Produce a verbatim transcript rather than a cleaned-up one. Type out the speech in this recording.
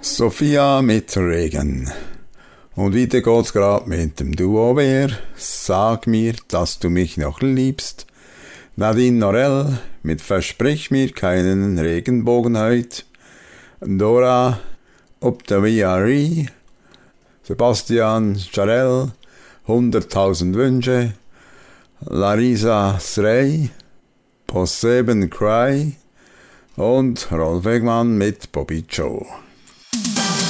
Sophia mit Regen. Und weiter geht's grad mit dem Duo Wer. Sag mir, dass du mich noch liebst. Nadine Norell mit Versprich mir keinen Regenbogen heut. Dora Optaviari. Sebastian Jarell, hunderttausend Wünsche. Larisa Srey, Posseben Cry und Rolf Wegmann mit Bobby Joe.